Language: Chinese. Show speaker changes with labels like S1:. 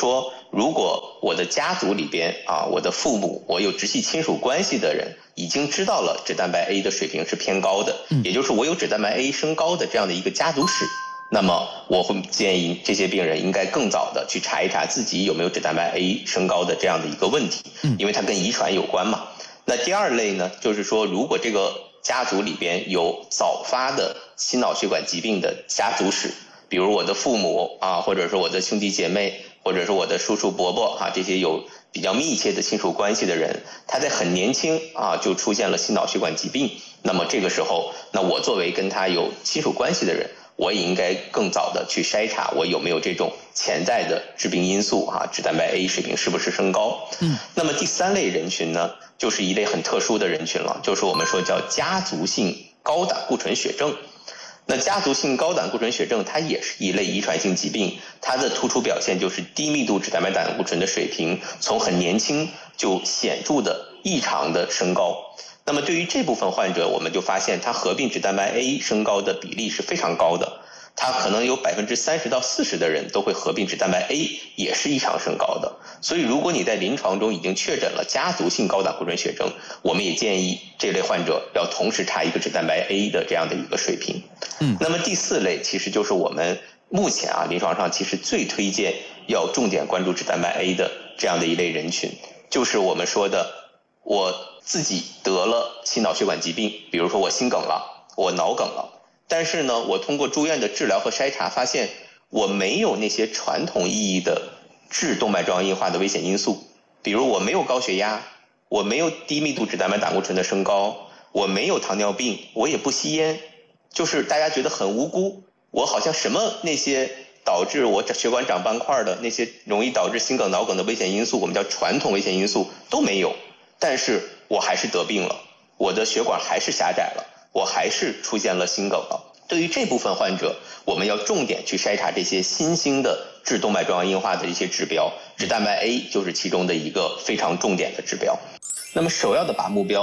S1: 说，如果我的家族里边我的父母，我有直系亲属关系的人已经知道了脂蛋白 A 的水平是偏高的，也就是我有脂蛋白 A 升高的这样的一个家族史，那么我会建议这些病人应该更早的去查一查自己有没有脂蛋白 A 升高的这样的一个问题，因为它跟遗传有关嘛。那第二类呢，就是说如果这个家族里边有早发的心脑血管疾病的家族史，比如我的父母或者是我的兄弟姐妹，或者是我的叔叔伯伯这些有比较密切的亲属关系的人，他在很年轻就出现了心脑血管疾病，那么这个时候，那我作为跟他有亲属关系的人，我也应该更早的去筛查我有没有这种潜在的致病因素脂蛋白 A 水平是不是升高。那么第三类人群呢，就是一类很特殊的人群了，就是我们说叫家族性高胆固醇血症。那家族性高胆固醇血症它也是一类遗传性疾病，它的突出表现就是低密度脂蛋白胆固醇的水平从很年轻就显著的异常的升高。那么对于这部分患者，我们就发现它合并脂蛋白 A 升高的比例是非常高的，它可能有30%到40%的人都会合并脂蛋白 A 也是异常升高的。所以如果你在临床中已经确诊了家族性高胆固醇血症，我们也建议这类患者要同时查一个脂蛋白 A 的这样的一个水平。那么第四类其实就是我们目前临床上其实最推荐要重点关注脂蛋白 A 的这样的一类人群，就是我们说的我自己得了心脑血管疾病，比如说我心梗了，我脑梗了，但是呢我通过住院的治疗和筛查发现我没有那些传统意义的致动脉粥样硬化的危险因素，比如我没有高血压，我没有低密度脂蛋白胆固醇的升高，我没有糖尿病，我也不吸烟，就是大家觉得很无辜，我好像什么那些导致我血管长斑块的那些容易导致心梗脑梗的危险因素，我们叫传统危险因素都没有，但是我还是得病了，我的血管还是狭窄了，我还是出现了心梗了。对于这部分患者，我们要重点去筛查这些新兴的致动脉粥样硬化的一些指标，脂蛋白 A 就是其中的一个非常重点的指标。那么首要的把目标